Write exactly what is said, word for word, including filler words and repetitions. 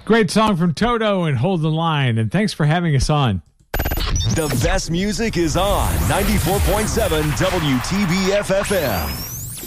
Great song from Toto and Hold the Line. And thanks for having us on. The best music is on ninety-four point seven W T B F F M.